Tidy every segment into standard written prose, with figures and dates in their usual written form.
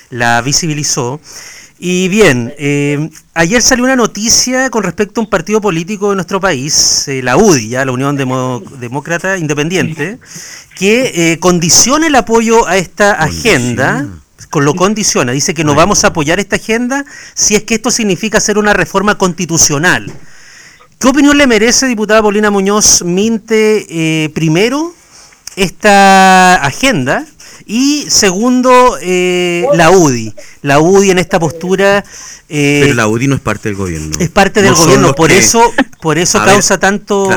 la visibilizó. Y bien, ayer salió una noticia con respecto a un partido político de nuestro país, la UDI, ya la Unión Demócrata Independiente, que condiciona el apoyo a esta agenda, lo condiciona, dice que no vamos a apoyar esta agenda si es que esto significa hacer una reforma constitucional. ¿Qué opinión le merece, diputada Paulina Muñoz Minte, primero, esta agenda? Y segundo, la UDI. La UDI en esta postura... pero la UDI no es parte del gobierno. Es parte del gobierno, por eso causa tanto...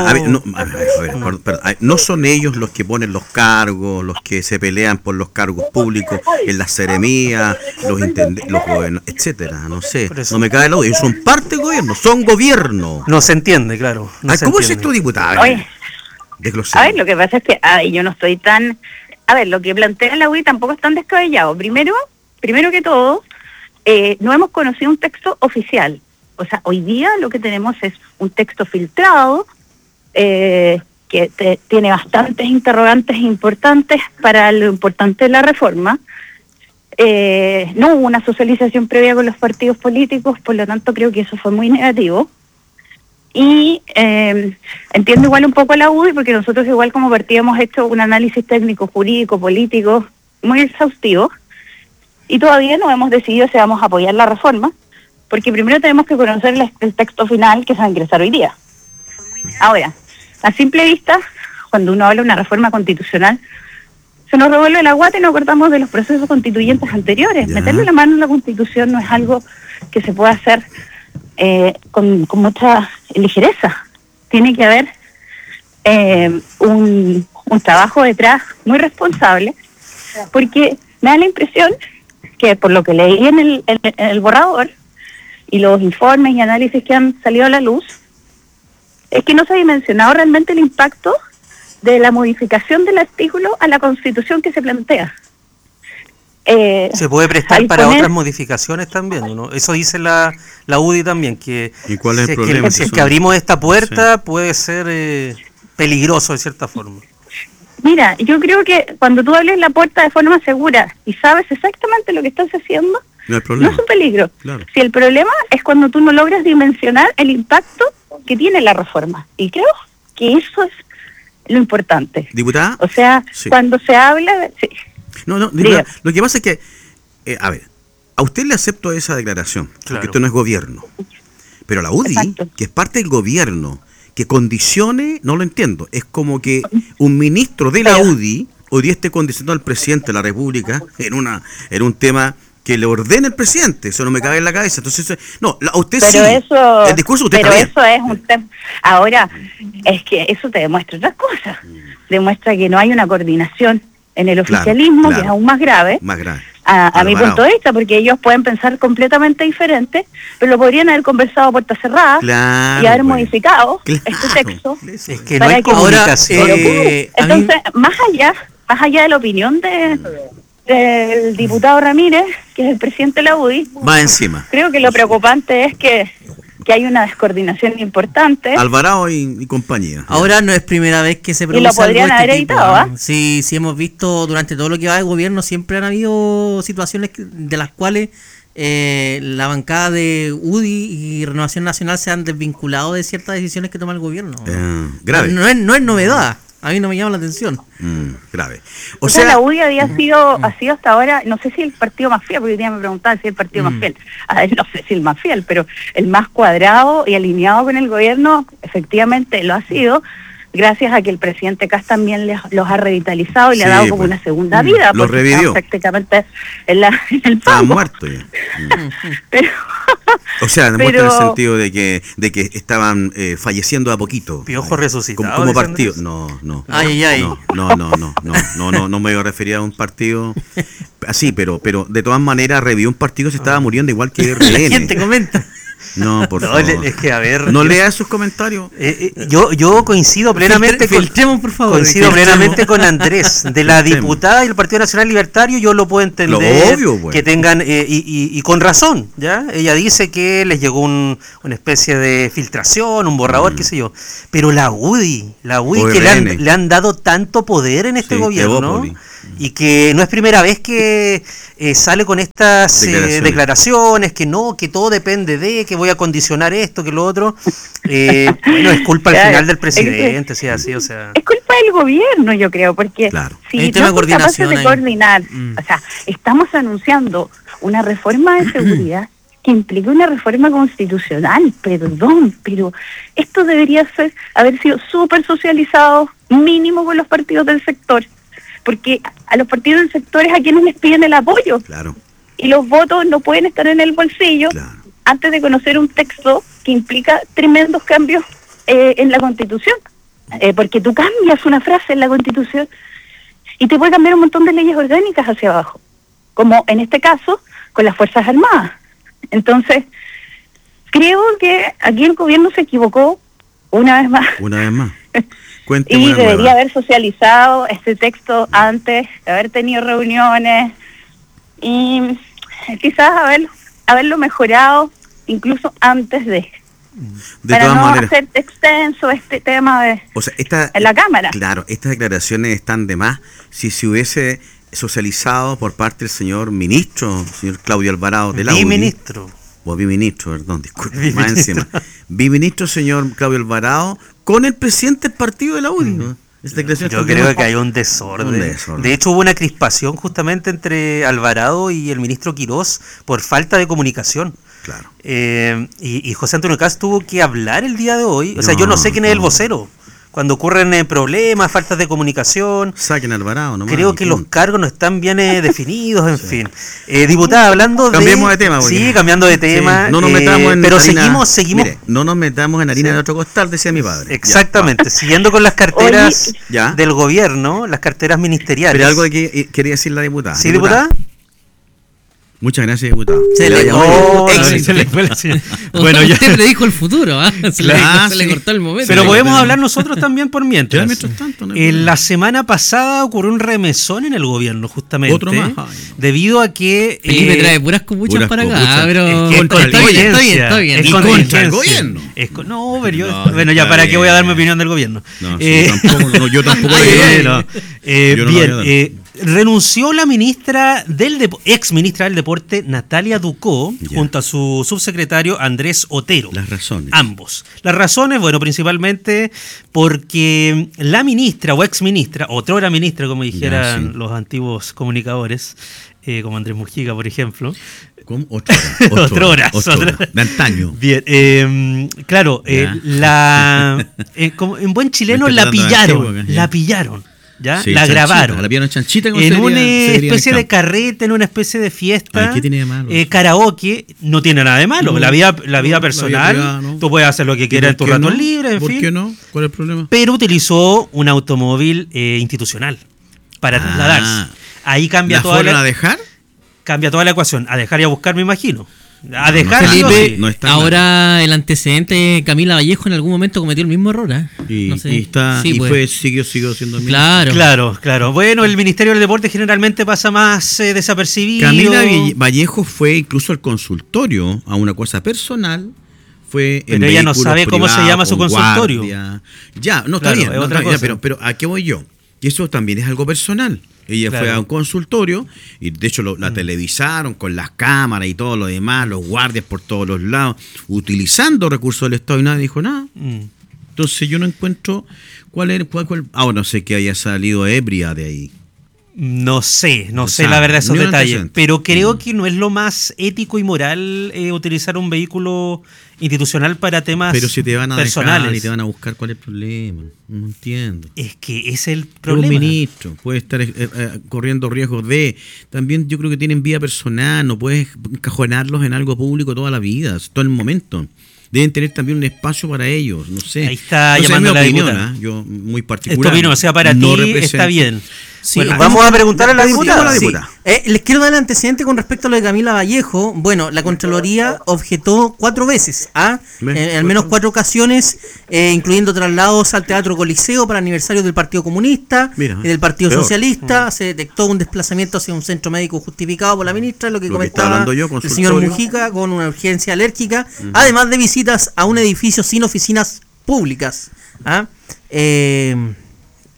no son ellos los que ponen los cargos, los que se pelean por los cargos públicos en las seremías, los gobiernos, etcétera, no sé. No me cae la UDI, ellos son parte del gobierno, son gobierno. No se entiende, claro. ¿Cómo es esto, diputada? A ver, lo que pasa es que yo no estoy tan... A ver, lo que plantea la UDI tampoco es tan descabellado. Primero que todo, no hemos conocido un texto oficial. O sea, hoy día lo que tenemos es un texto filtrado que tiene bastantes interrogantes importantes para lo importante de la reforma. No hubo una socialización previa con los partidos políticos, por lo tanto creo que eso fue muy negativo. Y entiendo igual un poco a la UDI, porque nosotros igual como partido hemos hecho un análisis técnico, jurídico, político muy exhaustivo, y todavía no hemos decidido si vamos a apoyar la reforma, porque primero tenemos que conocer el texto final que se va a ingresar hoy día. Ahora, a simple vista, cuando uno habla de una reforma constitucional, se nos revuelve el guata y nos acordamos de los procesos constituyentes anteriores. Meterle la mano en la Constitución no es algo que se pueda hacer con mucha ligereza. Tiene que haber un trabajo detrás muy responsable, porque me da la impresión que por lo que leí en el borrador y los informes y análisis que han salido a la luz, es que no se ha dimensionado realmente el impacto de la modificación del artículo a la Constitución que se plantea. Se puede prestar para otras modificaciones también, ¿no? Eso dice la UDI también, que ¿y cuál es el problema? Si es que abrimos esta puerta, puede ser peligroso de cierta forma. Mira, yo creo que cuando tú hables la puerta de forma segura y sabes exactamente lo que estás haciendo, no es un peligro. Claro. Si el problema es cuando tú no logras dimensionar el impacto que tiene la reforma. Y creo que eso es lo importante. ¿Diputada? O sea, cuando se habla... Sí. No, diputada, lo que pasa es que, a usted le acepto esa declaración, porque usted no es gobierno. Pero la UDI, que es parte del gobierno, que condicione, no lo entiendo. Es como que un ministro de la UDI hoy día esté condicionando al presidente de la República en un tema que le ordena el presidente. Eso no me cabe en la cabeza. Entonces, usted pero sí. Eso, el discurso usted pero está eso es un tema. Ahora, es que eso te demuestra otras cosas. Demuestra que no hay una coordinación en el oficialismo, que es aún más grave. A mi punto de vista, porque ellos pueden pensar completamente diferente, pero lo podrían haber conversado a puertas cerradas y haber modificado este texto. Es que no hay comunicación. Entonces, más allá de la opinión del diputado Ramírez, que es el presidente de la UDI, más encima. Creo que lo preocupante es que hay una descoordinación importante. Alvarado y compañía. Ahora no es primera vez que se produce. Y lo podrían algo de haber editado, tipo. Sí, hemos visto durante todo lo que va de gobierno, siempre han habido situaciones de las cuales la bancada de UDI y Renovación Nacional se han desvinculado de ciertas decisiones que toma el gobierno. Grave. No es novedad. A mí no me llama la atención. Grave. O sea, la UDI ha sido hasta ahora, no sé si el partido más fiel, porque hoy día me preguntaban si el partido más fiel. No sé si el más fiel, pero el más cuadrado y alineado con el gobierno, efectivamente lo ha sido, gracias a que el presidente Kast también los ha revitalizado y le ha dado como una segunda vida. Lo revivió. Prácticamente en el estaba muerto ya. Pero... O sea, demuestra en el sentido de que estaban falleciendo a poquito. Piojo resucitado. Como partido. No. No me iba a referir a un partido así, pero de todas maneras revivió un partido que se estaba muriendo igual que RN. La gente comenta. No, por favor. Es que, a ver... No lea sus comentarios. Yo coincido plenamente por favor. Coincido plenamente con Andrés. De la diputada y el Partido Nacional Libertario yo lo puedo entender. Lo obvio, bueno. Que tengan... y con razón, ¿ya? Ella dice que les llegó una especie de filtración, un borrador, qué sé yo. Pero la UDI que le han dado tanto poder en este gobierno... y que no es primera vez que sale con estas declaraciones, que no, que todo depende de, que voy a condicionar esto, que lo otro. Bueno, es culpa al final del presidente, sí, así, o sea. Es culpa del gobierno, yo creo, porque si no somos capaces de coordinar, o sea, estamos anunciando una reforma de seguridad que implica una reforma constitucional, perdón, pero esto debería haber sido súper socializado, mínimo con los partidos del sector, porque a los partidos del sector es a quienes les piden el apoyo, y los votos no pueden estar en el bolsillo antes de conocer un texto que implica tremendos cambios en la Constitución, porque tú cambias una frase en la Constitución y te puede cambiar un montón de leyes orgánicas hacia abajo, como en este caso con las Fuerzas Armadas. Entonces, creo que aquí el gobierno se equivocó una vez más. Y debería haber socializado este texto antes, haber tenido reuniones y quizás haberlo mejorado incluso antes de para no maneras, hacer extenso este tema en la Cámara. Claro, estas declaraciones están de más si se hubiese socializado por parte del señor ministro, señor Claudio Alvarado de la UDI. Biministro, perdón, disculpe, más encima. Biministro, señor Claudio Alvarado, con el presidente del partido de la UDI. Yo creo que hay un desorden. De hecho, hubo una crispación justamente entre Alvarado y el ministro Quirós por falta de comunicación. Claro. Y José Antonio Kast tuvo que hablar el día de hoy. O sea, yo no sé quién es el vocero. Cuando ocurren problemas, faltas de comunicación. Saquen Alvarado, ¿no? Creo que los cargos no están bien definidos, en fin. Diputada, hablando Cambiemos de tema. Sí, cambiando de tema. No nos metamos en pero harina, seguimos. Mire, no nos metamos en harina de otro costal, decía mi padre. Exactamente. Siguiendo con las carteras del gobierno, las carteras ministeriales. Pero algo que quería decir la diputada. ¿Sí, diputada? Muchas gracias, diputado. Se le fue la señora. Bueno, ya usted predijo el futuro, se le cortó el momento. Pero podemos hablar nosotros también por mientras. La semana pasada ocurrió un remesón en el gobierno, justamente. Otro más. Debido a que Felipe trae puras copuchas para acá, pero está bien. ¿Y contra el gobierno? No, pero yo, bueno, ya para qué voy a dar mi opinión del gobierno. Yo tampoco. Bien, renunció la ministra ex ministra del Deporte, Natalia Ducó, junto a su subsecretario Andrés Otero. Las razones. Ambos. Las razones, bueno, principalmente porque la ministra o ex ministra, otrora ministra, como dijeran los antiguos comunicadores, como Andrés Mujica, por ejemplo. ¿Cómo? Otrora. De antaño. Bien, claro, como en buen chileno la pillaron. ¿Ya? Sí, la grabaron chanchita, en una especie de carrete, en una especie de fiesta. ¿Qué tiene de malo? Karaoke, no tiene nada de malo. La vida personal, la vida privada, tú puedes hacer lo que quieras en tu rato libre, en fin. ¿Por qué no? ¿Cuál es el problema? Pero utilizó un automóvil institucional para trasladarse. Ahí cambia ¿La toda fueron a dejar? Cambia toda la ecuación. A dejar y a buscar, me imagino. A dejar, Felipe, ahora el antecedente, Camila Vallejo en algún momento cometió el mismo error, siguió siendo el mismo. Claro. Bueno, el Ministerio del Deporte generalmente pasa más desapercibido. Camila Vallejo fue incluso al consultorio a una cosa personal. Pero ella no sabe cómo se llama su consultorio. Está bien. Pero ¿a qué voy yo? Y eso también es algo personal. Ella fue a un consultorio y de hecho la televisaron con las cámaras y todo lo demás, los guardias por todos los lados, utilizando recursos del Estado y nadie dijo nada. Entonces yo no encuentro cuál. Ahora no sé que haya salido ebria de ahí. No sé la verdad esos detalles, pero creo que no es lo más ético y moral utilizar un vehículo institucional para temas personales. Pero si te van a dejar y te van a buscar, ¿cuál es el problema? No entiendo. Es que ese es el problema. Un ministro puede estar corriendo riesgos también yo creo que tienen vida personal, no puedes encajonarlos en algo público toda la vida, todo el momento. Deben tener también un espacio para ellos, no sé. Ahí está llamando la diputada. Yo muy particular. Esto vino, o sea, para no ti está bien. Sí, bueno, vamos a preguntar a la diputada. Sí. Les quiero dar el antecedente con respecto a lo de Camila Vallejo. Bueno, la Contraloría objetó 4 veces, en al menos 4 ocasiones, incluyendo traslados al Teatro Coliseo para aniversarios del Partido Comunista y del Partido Socialista. Se detectó un desplazamiento hacia un centro médico justificado por la ministra, lo que comentaba el señor Mujica, con una urgencia alérgica, además de visitas a un edificio sin oficinas públicas.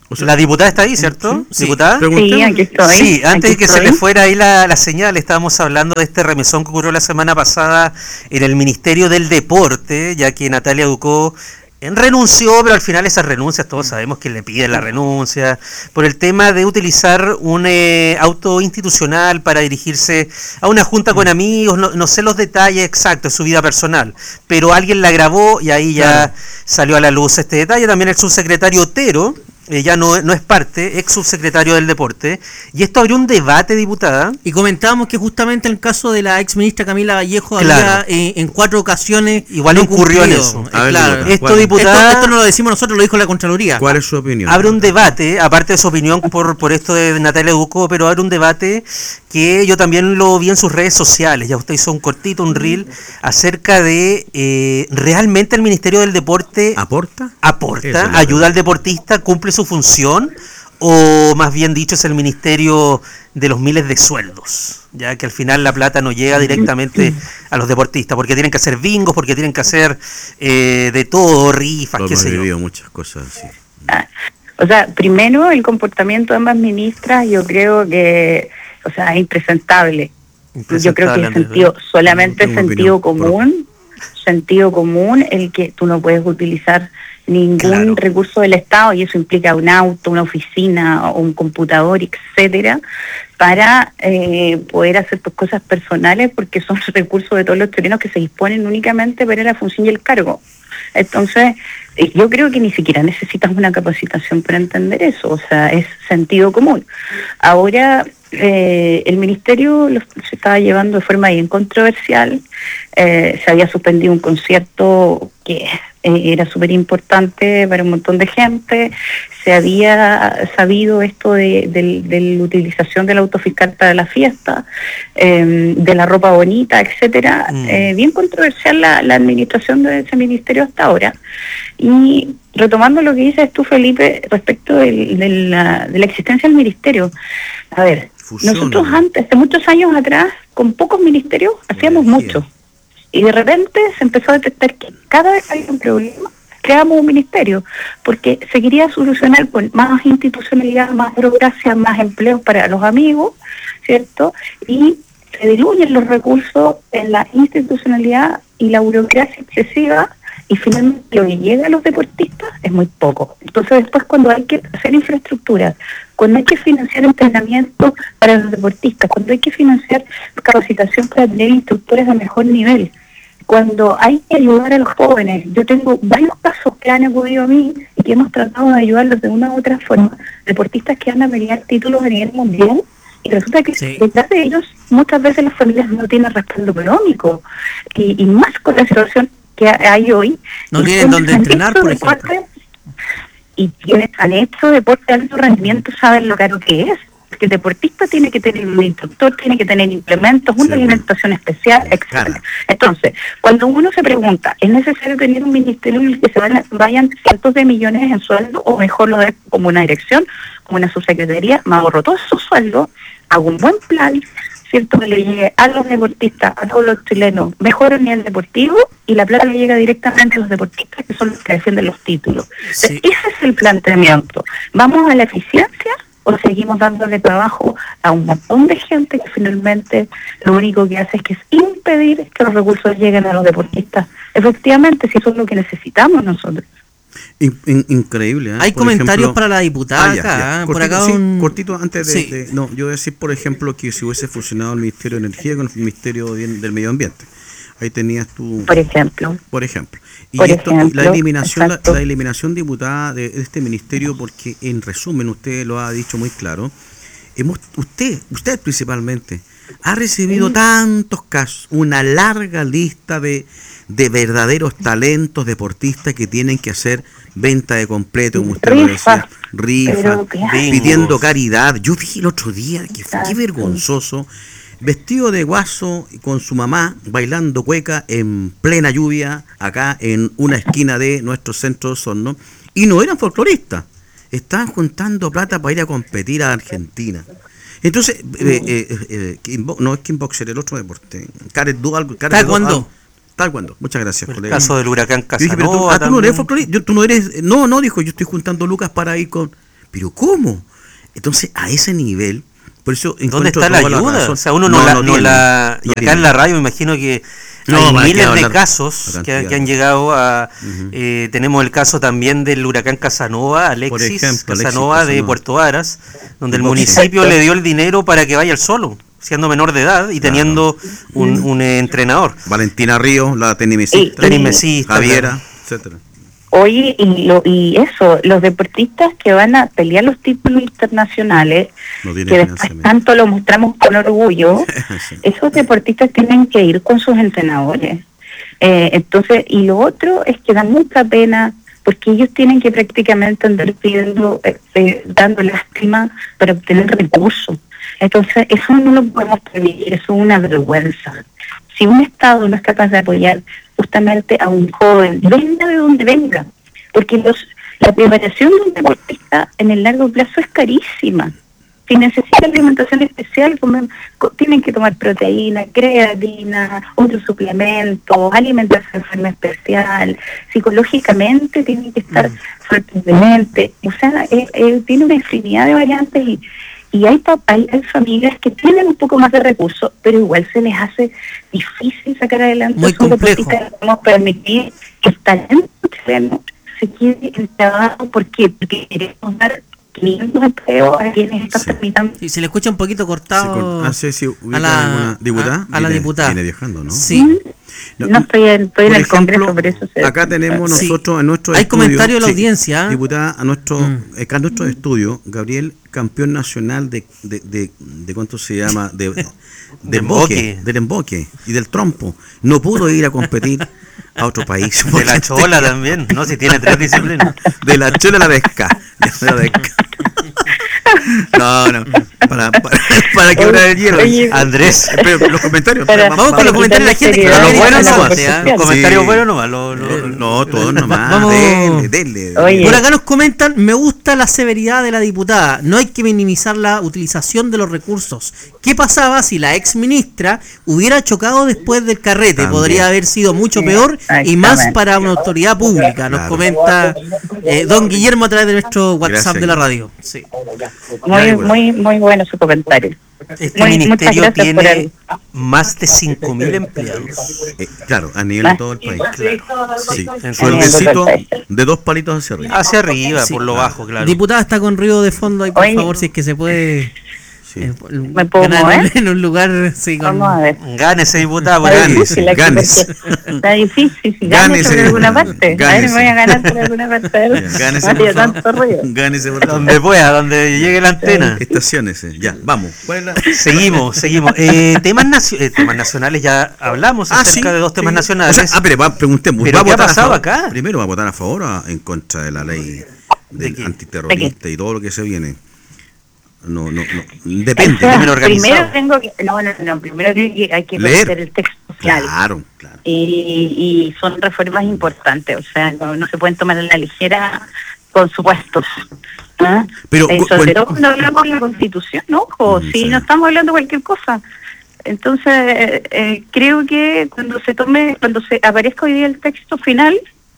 O sea, la diputada está ahí, ¿cierto? Sí, ¿Diputada? Sí, aquí estoy. Sí, antes de que estoy. se le fuera ahí la señal, estábamos hablando de este remesón que ocurrió la semana pasada en el Ministerio del Deporte, ya que Natalia Ducó renunció, pero al final esas renuncias, todos sabemos que le piden la renuncia, por el tema de utilizar un auto institucional para dirigirse a una junta con amigos, no sé los detalles exactos de su vida personal, pero alguien la grabó y ahí ya salió a la luz este detalle. También el subsecretario Otero, ya no es parte, ex subsecretario del deporte, y esto abrió un debate, diputada. Y comentábamos que justamente en el caso de la ex ministra Camila Vallejo había en 4 ocasiones igual incurrió en eso. Claro. Esto, diputada, esto no lo decimos nosotros, lo dijo la Contraloría. ¿Cuál es su opinión? Abre un debate, aparte de su opinión por esto de Natalia Ducó, pero abre un debate que yo también lo vi en sus redes sociales. Ya usted hizo un cortito, un reel, acerca de realmente el Ministerio del Deporte ¿Aporta? Ayuda al deportista, cumple su función, o más bien dicho es el ministerio de los miles de sueldos, ya que al final la plata no llega directamente a los deportistas, porque tienen que hacer bingos, porque tienen que hacer de todo, rifas, qué sé yo. Hemos vivido muchas cosas así. O sea, primero el comportamiento de ambas ministras, yo creo que, o sea, es impresentable. Yo creo que es solamente sentido común el que tú no puedes utilizar ningún recurso del Estado, y eso implica un auto, una oficina, o un computador, etcétera, para poder hacer tus cosas personales, porque son recursos de todos los chilenos que se disponen únicamente para la función y el cargo. Entonces, yo creo que ni siquiera necesitas una capacitación para entender eso, o sea, es sentido común. Ahora, el ministerio se estaba llevando de forma bien controversial. Se había suspendido un concierto que era súper importante para un montón de gente. Se había sabido esto de la utilización del auto fiscal para la fiesta, de la ropa bonita, etcétera. Bien controversial la administración de ese ministerio hasta ahora. Y retomando lo que dices tú, Felipe, respecto de la existencia del ministerio. A ver, nosotros antes, de muchos años atrás, con pocos ministerios, hacíamos mucho. Y de repente se empezó a detectar que cada vez que había un problema, creamos un ministerio, porque se quería solucionar con más institucionalidad, más burocracia, más empleos para los amigos, ¿cierto? Y se diluyen los recursos en la institucionalidad y la burocracia excesiva, y finalmente lo que llega a los deportistas es muy poco. Entonces después, cuando hay que hacer infraestructura, cuando hay que financiar entrenamiento para los deportistas, cuando hay que financiar capacitación para tener instructores de mejor nivel, cuando hay que ayudar a los jóvenes, yo tengo varios casos que han acudido a mí y que hemos tratado de ayudarlos de una u otra forma, deportistas que van a pelear títulos a nivel mundial, y resulta que detrás de ellos muchas veces las familias no tienen respaldo económico, y más con la situación que hay hoy. No tienen dónde entrenar, por ejemplo. Y quienes han hecho deporte de alto rendimiento saben lo caro que es. Porque el deportista tiene que tener un instructor, tiene que tener implementos, una alimentación especial, etc. Entonces, cuando uno se pregunta, ¿es necesario tener un ministerio en el que se vayan cientos de millones en sueldo, o mejor lo de como una dirección, como una subsecretaría? Me ahorro todos esos sueldos, hago un buen plan, ¿cierto?, que le llegue a los deportistas, a todos los chilenos, mejor a nivel deportivo, y la plata le llega directamente a los deportistas, que son los que defienden los títulos. Ese es el planteamiento. ¿Vamos a la eficiencia o seguimos dándole trabajo a un montón de gente que finalmente lo único que hace es que es impedir que los recursos lleguen a los deportistas? Efectivamente, si eso es lo que necesitamos nosotros. Increíble. Hay por comentarios ejemplo, para la diputada acá. Por acá cortito antes de... No, yo voy a decir, por ejemplo, que si hubiese fusionado el Ministerio de Energía con el Ministerio del Medio Ambiente. Ahí tenías tú... Por ejemplo. Y la eliminación, diputada, de este ministerio, porque en resumen, usted lo ha dicho muy claro, usted principalmente, ha recibido tantos casos, una larga lista de verdaderos talentos deportistas que tienen que hacer venta de completo, como usted lo decía, rifa, pidiendo caridad. Yo vi el otro día que fue qué vergonzoso, vestido de guaso con su mamá bailando cueca en plena lluvia acá en una esquina de nuestro centro de Osorno, y no eran folcloristas, estaban juntando plata para ir a competir a Argentina. Entonces, no es kickboxer, el otro deporte, Taekwondo. Muchas gracias, el colega. Caso del huracán Casanova. Dije, pero tú no eres folclorista. Tú no eres. No, dijo, yo estoy juntando lucas para ir con. pero ¿cómo? Entonces, a ese nivel, por eso ¿dónde está la ayuda? O sea, uno no la y acá en la radio me imagino que hay miles de casos que han llegado a... tenemos el caso también del huracán Casanova, Alexis Casanova de Puerto Varas, donde el municipio le dio el dinero para que vaya él solo, siendo menor de edad y teniendo un entrenador. Valentina Ríos, la tenimesista, Javiera, etcétera. Oye, y eso, los deportistas que van a pelear los títulos internacionales, que después tanto lo mostramos con orgullo, sí. Esos deportistas tienen que ir con sus entrenadores. Entonces, y lo otro es que da mucha pena, porque ellos tienen que prácticamente andar pidiendo, dando lástima para obtener recursos. Entonces, eso no lo podemos permitir, eso es una vergüenza. Si un Estado no es capaz de apoyar justamente a un joven, venga de donde venga, porque la preparación de un deportista en el largo plazo es carísima. Si necesita alimentación especial, tienen que tomar proteína, creatina, otros suplementos, alimentarse de forma especial, psicológicamente tienen que estar fuertemente, o sea, tiene una infinidad de variantes y hay familias que tienen un poco más de recursos, pero igual se les hace difícil sacar adelante. Muy complejo. No podemos permitir que el talento chileno se quede enterrado. ¿Por qué? Porque queremos dar 500 empleos a quienes están terminando. Sí, se le escucha un poquito cortado a la diputada. A la diputada. Viene viajando, ¿no? Sí. No estoy en el Congreso, por eso acá tenemos nosotros en nuestro hay estudio, comentario de la audiencia. Diputada, acá en nuestro estudio, Gabriel, campeón nacional de ¿cuánto se llama? Del emboque y del trompo. No pudo ir a competir a otro país. De la chola también, ¿no? Si tiene 3 disciplinas. De la chola a la desca. No, para que una hielo. Andrés, pero los comentarios. Vamos con los comentarios de la gente. Pero los buenos nomás, los comentarios buenos nomás. No, todos nomás. Vamos. Dele. Por acá nos comentan, me gusta la severidad de la diputada. No hay que minimizar la utilización de los recursos. ¿Qué pasaba si la ex ministra hubiera chocado después del carrete? También. Podría haber sido mucho peor y más para una autoridad pública. Nos comenta don Guillermo a través de nuestro WhatsApp de la radio. Sí. Muy bueno su comentario. Este ministerio tiene más de 5.000 empleados. Claro, a nivel de todo el país. Claro. Sí. Sueldecito de 2 palitos hacia arriba. Hacia arriba, sí, por lo bajo, claro. Diputada está con ruido de fondo ahí, por favor, si es que se puede. Sí. ¿Me puedo mover? En un lugar, sí, con... Vamos a ver. Gánese, diputado, gánese. Está difícil, si gánese por alguna parte. A ver, me voy a ganar por alguna parte. Gánese, por favor. Gánese, por favor. Donde pueda, donde llegue la antena. Estaciónese, ya, vamos. Seguimos. Temas nacionales, ya hablamos acerca de 2 temas nacionales. O sea, pero preguntemos. ¿Pero qué ha pasado acá? Primero, ¿va a votar a favor o en contra de la ley del antiterrorista y todo lo que se viene? No, depende. Primero primero hay que leer el texto social. Claro. Y son reformas importantes, o sea, no se pueden tomar a la ligera con supuestos. Pero sobre todo cuando hablamos de la Constitución, ojo, si no estamos hablando de cualquier cosa. Entonces, creo que cuando se aparezca hoy día el texto final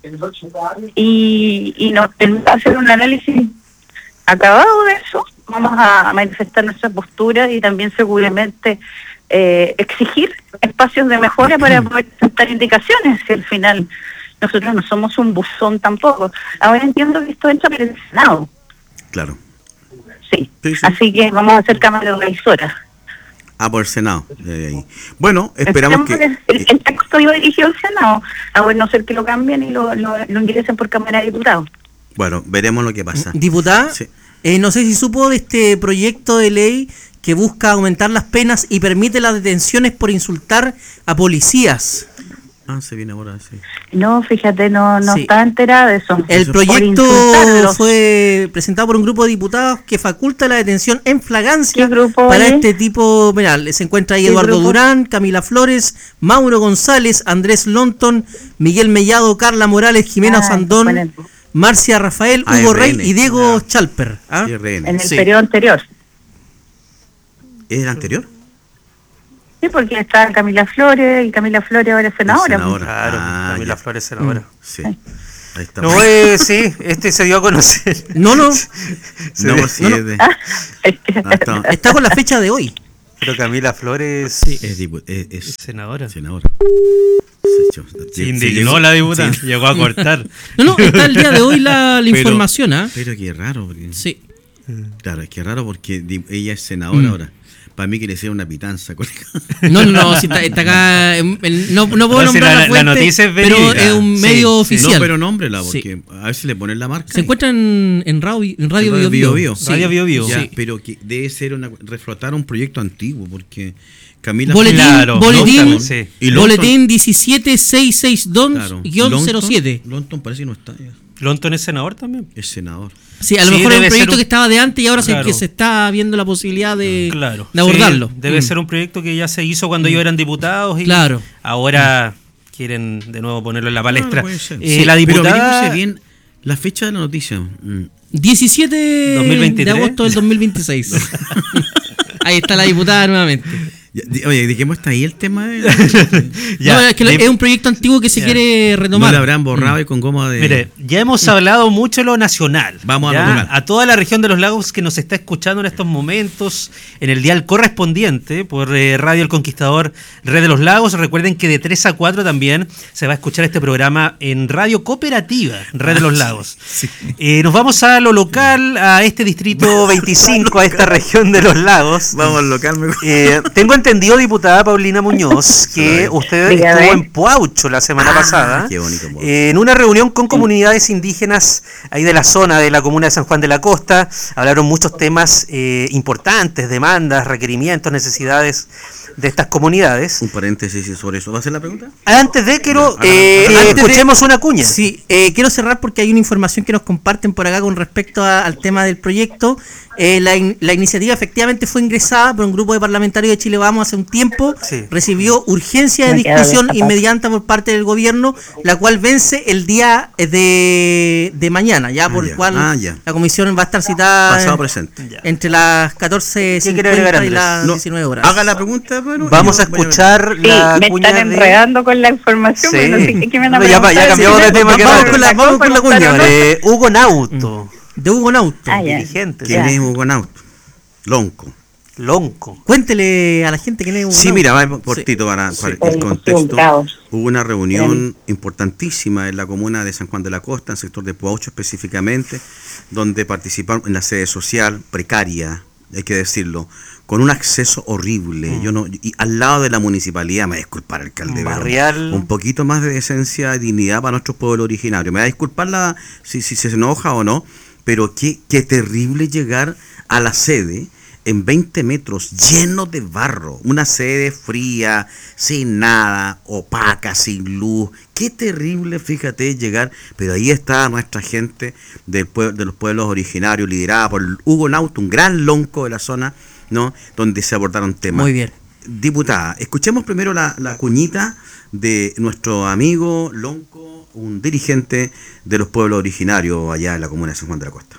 y nos va a hacer un análisis acabado de eso, vamos a manifestar nuestra postura y también seguramente exigir espacios de mejora para poder presentar indicaciones, si al final nosotros no somos un buzón tampoco. Ahora entiendo que esto entra por el Senado. Claro. Sí. Así que vamos a hacer cámara revisora. Por el Senado. Bueno, esperamos que... El texto iba dirigido al Senado, a no ser que lo cambien y lo ingresen por Cámara de Diputados. Bueno, veremos lo que pasa. Diputada, sí. No sé si supo de este proyecto de ley que busca aumentar las penas y permite las detenciones por insultar a policías. Se viene ahora, sí. No, fíjate, no estaba enterada de eso. El proyecto fue presentado por un grupo de diputados que faculta la detención en flagrancia para este tipo penal. Se encuentra ahí Eduardo Durán, Camila Flores, Mauro González, Andrés Lonton, Miguel Mellado, Carla Morales, Jimena Sandón, Marcia Rafael, Hugo Rey y Diego Chalper. En el periodo anterior. ¿Es el anterior? Sí, porque está Camila Flores, y Camila Flores ahora es senadora. Claro, Camila Flores senadora. Sí. Ahí está. No, sí, se dio a conocer. No, está con la fecha de hoy. Pero Camila Flores es senadora. Se indignó la diputada, llegó a cortar. No, está el día de hoy la información, ¿ah? Pero qué raro. Porque, sí. Claro, es que raro porque ella es senadora ahora. Para mí quiere ser una pitanza, colega. No, si está acá. No puedo nombrar la fuente, la noticia es pero es un medio oficial. No, pero nómbrela, porque a ver si le ponen la marca. Se encuentra en Radio Bio. Radio Bio. Sí. Pero que debe ser reflotar un proyecto antiguo, porque Camila... Boletín 17662-07. Lonton parece que no está ya. ¿Lonton es senador también? Es senador. Sí, a lo mejor es un proyecto que estaba de antes y ahora que se está viendo la posibilidad de abordarlo. Sí, debe ser un proyecto que ya se hizo cuando ellos eran diputados y ahora quieren de nuevo ponerlo en la palestra. La diputada... Pero bien la fecha de la noticia. 17 2023. De agosto del 2026. Ahí está la diputada nuevamente. Oye, dijimos está ahí el tema de... es que es un proyecto antiguo que se quiere retomar. No lo habrán borrado y con goma de... Mire, ya hemos hablado mucho de lo nacional. Vamos a lo local. A toda la región de los lagos que nos está escuchando en estos momentos en el dial correspondiente por Radio El Conquistador, Red de los Lagos. Recuerden que de 3 a 4 también se va a escuchar este programa en Radio Cooperativa, Red de los Lagos. Sí. Nos vamos a lo local, a este distrito 25, a esta región de los lagos. Vamos al local. Tengo entendido, diputada Paulina Muñoz, que usted estuvo en Puaucho la semana pasada, en una reunión con comunidades indígenas ahí de la zona de la comuna de San Juan de la Costa. Hablaron muchos temas importantes, demandas, requerimientos, necesidades de estas comunidades. Un paréntesis sobre eso. ¿Va a ser la pregunta? Antes de escuchemos una cuña. Sí, quiero cerrar porque hay una información que nos comparten por acá con respecto al tema del proyecto. La iniciativa efectivamente fue ingresada por un grupo de parlamentarios de Chile Vamos hace un tiempo. Sí. Recibió urgencia de discusión inmediata por parte del gobierno, la cual vence el día de mañana, por el cual la comisión va a estar citada entre las 14:50 y las 19 horas. Haga la pregunta. Bueno, vamos a escuchar la cuña. Me están enredando con la información, pero no sé qué me van a preguntar. Ya cambiamos de tema. Vamos con la cuña. Hugo Nauto. De Hugo Nauto, dirigente. ¿Quién es Hugo Nauto? Lonco. Cuéntele a la gente quién es Hugo Nauto. Sí, mira, va cortito para el contexto. Hubo una reunión importantísima en la comuna de San Juan de la Costa, en el sector de Puaucho específicamente, donde participaron en la sede social precaria, hay que decirlo, con un acceso horrible. Y al lado de la municipalidad, me va a disculpar, alcalde, barrial, un poquito más de decencia y dignidad para nuestros pueblos originarios. Me va a disculpar si se enoja o no, pero qué terrible llegar a la sede en 20 metros, lleno de barro, una sede fría, sin nada, opaca, sin luz. Qué terrible, fíjate, llegar, pero ahí está nuestra gente de los pueblos originarios, liderada por Hugo Nauto, un gran lonco de la zona, ¿no? Donde se abordaron temas. Muy bien. Diputada, escuchemos primero la cuñita de nuestro amigo Lonco, un dirigente de los pueblos originarios allá en la comuna de San Juan de la Costa.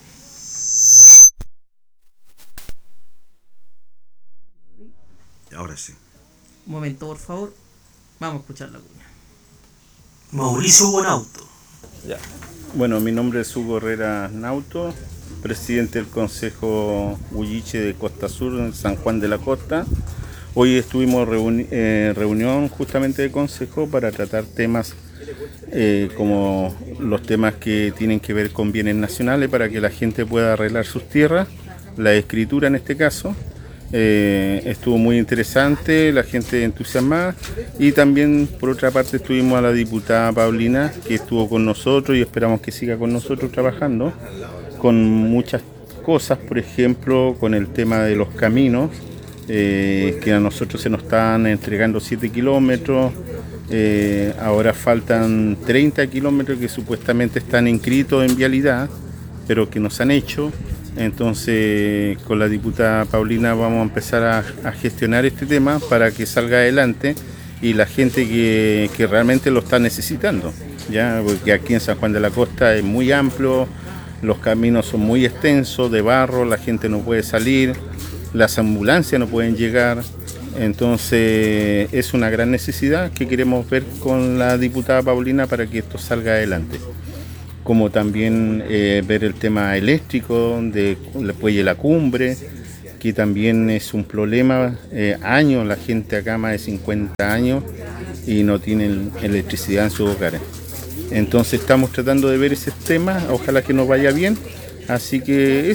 Ahora sí. Un momento, por favor. Vamos a escuchar la cuña. Mauricio Hugo Nauto. Ya. Bueno, mi nombre es Hugo Herrera Nauto, presidente del Consejo Huilliche de Costa Sur, en San Juan de la Costa. Hoy estuvimos reunión justamente de consejo para tratar temas como los temas que tienen que ver con bienes nacionales para que la gente pueda arreglar sus tierras, la escritura en este caso. Estuvo muy interesante, la gente entusiasmada, y también por otra parte estuvimos a la diputada Paulina, que estuvo con nosotros y esperamos que siga con nosotros trabajando con muchas cosas, por ejemplo con el tema de los caminos, que a nosotros se nos están entregando 7 kilómetros, ahora faltan 30 kilómetros que supuestamente están inscritos en vialidad, pero que nos han hecho. Entonces con la diputada Paulina vamos a empezar a gestionar este tema para que salga adelante y la gente que realmente lo está necesitando, ya, porque aquí en San Juan de la Costa es muy amplio, los caminos son muy extensos, de barro, la gente no puede salir, las ambulancias no pueden llegar, Entonces es una gran necesidad que queremos ver con la diputada Paulina para que esto salga adelante. Como también ver el tema eléctrico después de la cumbre, que también es un problema. Años, la gente acá más de 50 años y no tienen electricidad en sus hogares. Entonces estamos tratando de ver ese tema, ojalá que nos vaya bien. Así que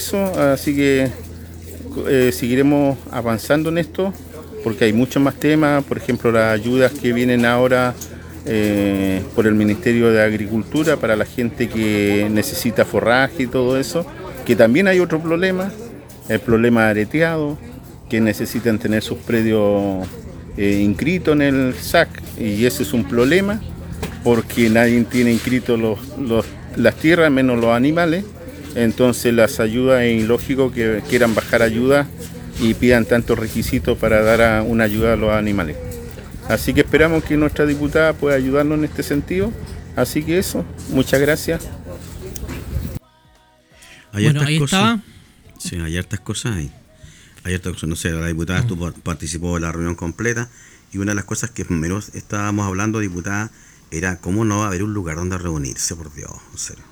seguiremos avanzando en esto, porque hay muchos más temas, por ejemplo las ayudas que vienen ahora por el Ministerio de Agricultura para la gente que necesita forraje y todo eso, que también hay otro problema, el problema de areteado, que necesitan tener sus predios inscritos en el SAC, y ese es un problema, porque nadie tiene inscritos las tierras, menos los animales. Entonces las ayudas, es ilógico que quieran bajar ayuda y pidan tantos requisitos para dar una ayuda a los animales. Así que esperamos que nuestra diputada pueda ayudarnos en este sentido. Así que eso, muchas gracias. Hay hartas cosas. Sí, hay hartas cosas ahí. Hay hartas cosas. No sé, la diputada participó de la reunión completa y una de las cosas que primero estábamos hablando, diputada, era cómo no va a haber un lugar donde reunirse, por Dios, en serio.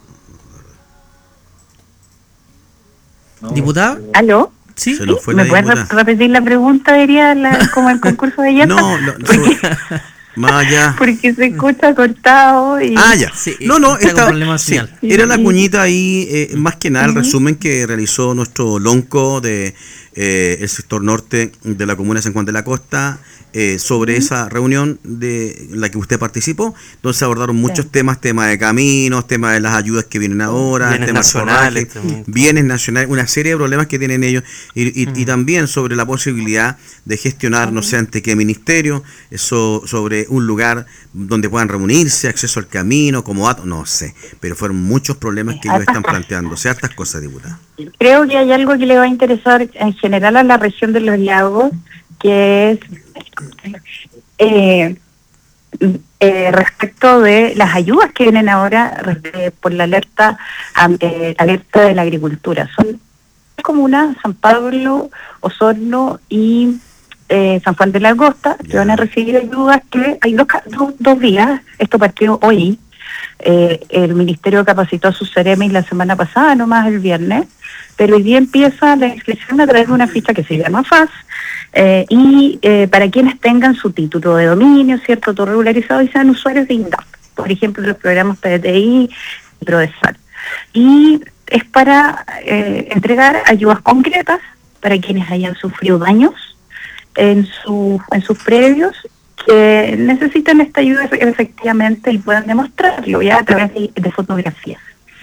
¿Diputada? ¿Aló? ¿Sí? ¿Me puedes repetir la pregunta? Diría como el concurso de ayer. No, más allá. Porque se escucha cortado y... Ya. Sí, era la cuñita ahí, más que nada el resumen que realizó nuestro lonco de el sector norte de la comuna de San Juan de la Costa, sobre esa reunión en la que usted participó. Entonces abordaron muchos temas de caminos, temas de las ayudas que vienen ahora, bienes temas nacionales, bienes nacionales, una serie de problemas que tienen ellos, y también sobre la posibilidad de gestionar, no sé ante qué ministerio, sobre un lugar donde puedan reunirse, acceso al camino, como no sé, pero fueron muchos problemas que ellos están planteando, ciertas cosas, diputada. Creo que hay algo que le va a interesar en general a la región de los lagos, que es respecto de las ayudas que vienen ahora por la alerta de la agricultura. Son comunas, San Pablo, Osorno y San Juan de la Costa, que van a recibir ayudas, que hay dos días. Esto partió hoy. El Ministerio capacitó a sus seremis la semana pasada, nomás el viernes, pero hoy día empieza la inscripción a través de una ficha que se llama FAS, para quienes tengan su título de dominio, ¿cierto?, todo regularizado, y sean usuarios de INDAP, por ejemplo, los programas PDTI y PRODESAL. Y es para entregar ayudas concretas para quienes hayan sufrido daños en sus predios, que necesitan esta ayuda efectivamente y puedan demostrarlo ya a través de fotografías.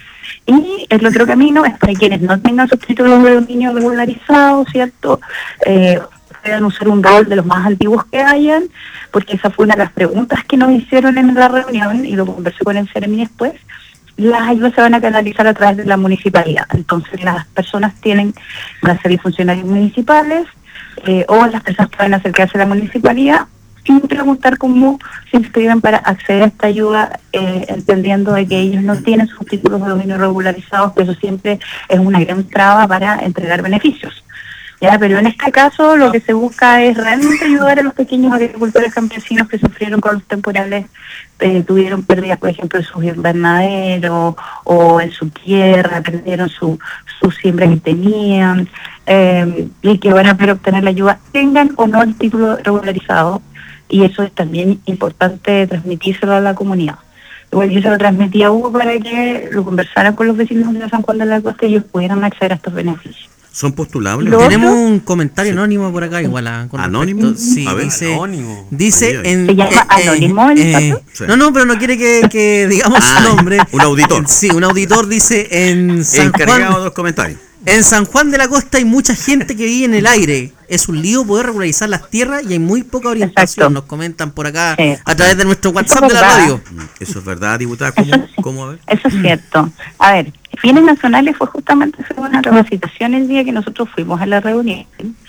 Y el otro camino es para quienes no tengan sus títulos de dominio regularizados, ¿cierto? Puedan usar un rol de los más antiguos que hayan, porque esa fue una de las preguntas que nos hicieron en la reunión, y lo conversé con el CEREMI después. Las ayudas se van a canalizar a través de la municipalidad. Entonces las personas van a ser funcionarios municipales, o las personas que van a acercarse a la municipalidad y preguntar cómo se inscriben para acceder a esta ayuda, entendiendo de que ellos no tienen sus títulos de dominio regularizados, que eso siempre es una gran traba para entregar beneficios. ¿Ya? Pero en este caso lo que se busca es realmente ayudar a los pequeños agricultores campesinos que sufrieron con los temporales, tuvieron pérdidas, por ejemplo, en sus invernaderos o en su tierra, perdieron su siembra que tenían, y que van a poder obtener la ayuda, tengan o no el título regularizado. Y eso es también importante transmitírselo a la comunidad. Igual yo se lo transmití a Hugo para que lo conversaran con los vecinos de San Juan de la Costa y ellos pudieran acceder a estos beneficios. ¿Son postulables? Tenemos un comentario anónimo por acá, igual. ¿Anónimo? Sí, a ver, dice ¿Se llama anónimo el pato? Sí. No, pero no quiere que digamos su nombre. Un auditor. Sí, un auditor dice en San encargado Juan, de los comentarios. En San Juan de la Costa hay mucha gente que vive en el aire. Es un lío poder regularizar las tierras y hay muy poca orientación. Exacto. Nos comentan por acá a través de nuestro WhatsApp de la radio. Eso es verdad, diputada. ¿Cómo a ver? Eso es cierto. A ver, bienes nacionales fue justamente hacer una capacitación el día que nosotros fuimos a la reunión.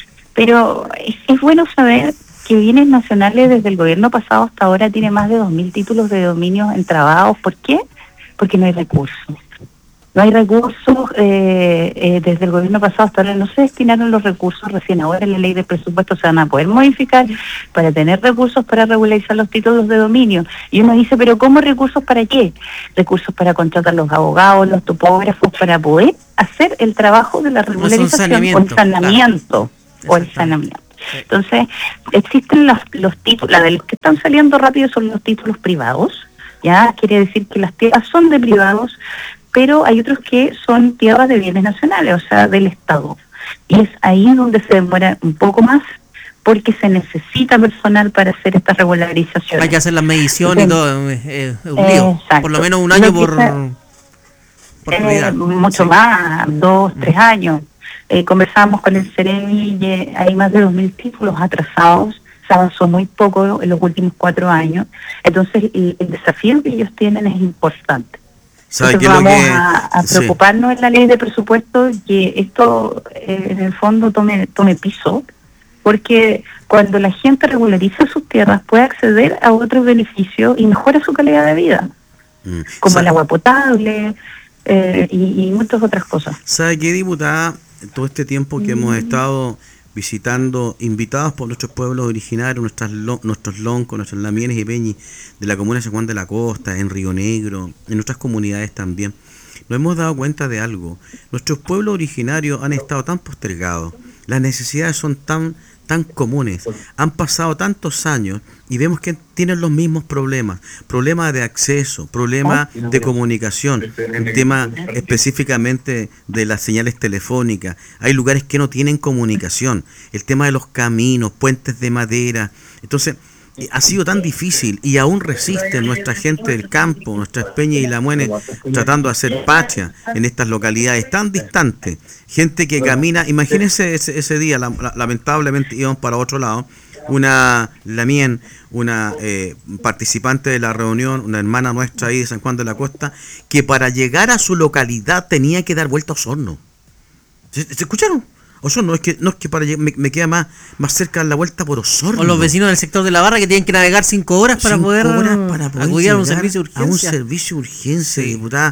Pero es bueno saber que bienes nacionales desde el gobierno pasado hasta ahora tiene más de 2.000 títulos de dominio entrabados. ¿Por qué? Porque no hay recursos. No hay recursos, desde el gobierno pasado hasta ahora no se destinaron los recursos, recién ahora en la ley de presupuesto se van a poder modificar para tener recursos para regularizar los títulos de dominio. Y uno dice, pero ¿cómo recursos para qué? Recursos para contratar los abogados, los topógrafos, para poder hacer el trabajo de la regularización o el saneamiento. Entonces, existen los títulos, de los que están saliendo rápido son los títulos privados, ya quiere decir que las tierras son de privados, pero hay otros que son tierras de bienes nacionales, o sea, del Estado. Y es ahí donde se demora un poco más, porque se necesita personal para hacer esta regularización. Hay que hacer las mediciones y todo, un lío. Por lo menos un año por mucho más, 2, 3 años. Conversábamos con el Ceremi y hay más de 2.000 títulos atrasados, se avanzó muy poco en los últimos 4 años, entonces el desafío que ellos tienen es importante. Entonces vamos a preocuparnos en la ley de presupuesto que esto en el fondo tome piso, porque cuando la gente regulariza sus tierras puede acceder a otros beneficios y mejora su calidad de vida, como el agua potable y muchas otras cosas. ¿Sabe qué, diputada? Todo este tiempo que hemos estado visitando, invitados por nuestros pueblos originarios, nuestros loncos, nuestros lamienes y peñis de la comuna de San Juan de la Costa, en Río Negro, en nuestras comunidades también, nos hemos dado cuenta de algo. Nuestros pueblos originarios han estado tan postergados, las necesidades son tan comunes, han pasado tantos años y vemos que tienen los mismos problemas de acceso, problemas de comunicación, el tema específicamente de las señales telefónicas. Hay lugares que no tienen comunicación, el tema de los caminos, puentes de madera. Entonces ha sido tan difícil y aún resiste nuestra gente del campo, nuestras peñas y lamuenes, tratando de hacer patria en estas localidades tan distantes. Gente que camina, imagínense ese día, lamentablemente íbamos para otro lado, una lamien, una participante de la reunión, una hermana nuestra ahí de San Juan de la Costa, que para llegar a su localidad tenía que dar vuelta a Osorno. ¿Se escucharon? Osorno, es que para me queda más cerca de la vuelta por Osorno. O los vecinos del sector de la Barra que tienen que navegar 5 horas para poder acudir a un servicio de urgencia. A un servicio de urgencia, sí. Diputada.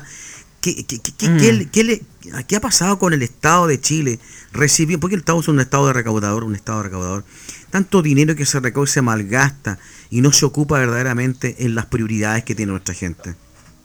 ¿Qué ha pasado con el Estado de Chile? Porque el Estado es un Estado recaudador. Tanto dinero que se recauda se malgasta y no se ocupa verdaderamente en las prioridades que tiene nuestra gente.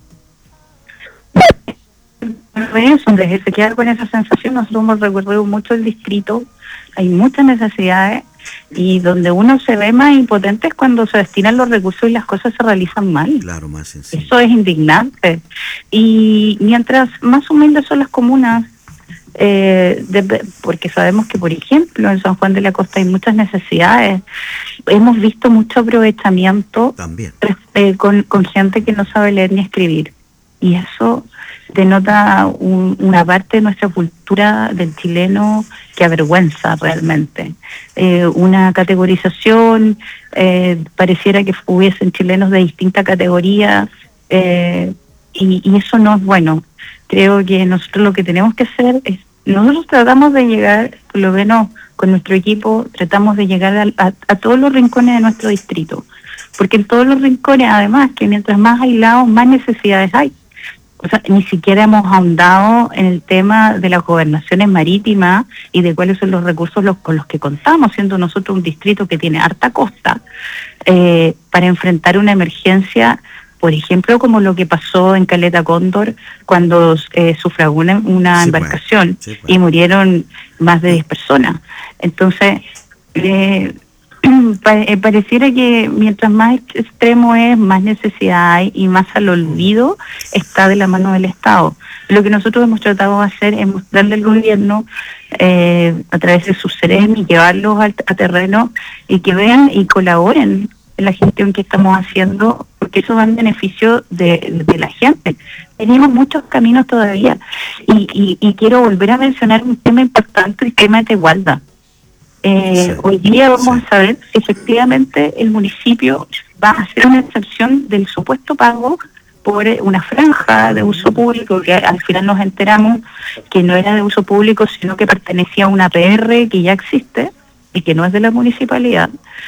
Donde se queda con esa sensación, nosotros hemos recorrido mucho el distrito, hay muchas necesidades y donde uno se ve más impotente es cuando se destinan los recursos y las cosas se realizan mal. Claro, más sencillo. Eso es indignante. Y mientras más humildes son las comunas, porque sabemos que, por ejemplo, en San Juan de la Costa hay muchas necesidades, hemos visto mucho aprovechamiento también con gente que no sabe leer ni escribir. Y eso denota una parte de nuestra cultura del chileno que avergüenza realmente. Una categorización, pareciera que hubiesen chilenos de distinta categoría, y eso no es bueno. Creo que nosotros lo que tenemos que hacer es, nosotros tratamos de llegar, por lo menos con nuestro equipo, tratamos de llegar a todos los rincones de nuestro distrito, porque en todos los rincones, además, que mientras más aislados, más necesidades hay. O sea, ni siquiera hemos ahondado en el tema de las gobernaciones marítimas y de cuáles son los recursos con los que contamos, siendo nosotros un distrito que tiene harta costa, para enfrentar una emergencia, por ejemplo, como lo que pasó en Caleta Cóndor, cuando sufragó una embarcación y murieron más de 10 personas. Entonces, pareciera que mientras más extremo es, más necesidad hay y más al olvido está de la mano del Estado. Lo que nosotros hemos tratado de hacer es mostrarle al gobierno a través de sus Ceremi, llevarlos a terreno y que vean y colaboren en la gestión que estamos haciendo, porque eso va en beneficio de la gente. Tenemos muchos caminos todavía y quiero volver a mencionar un tema importante, el tema de Tegualda. Hoy día vamos a saber si efectivamente el municipio va a hacer una excepción del supuesto pago por una franja de uso público, que al final nos enteramos que no era de uso público, sino que pertenecía a una PR que ya existe y que no es de la municipalidad.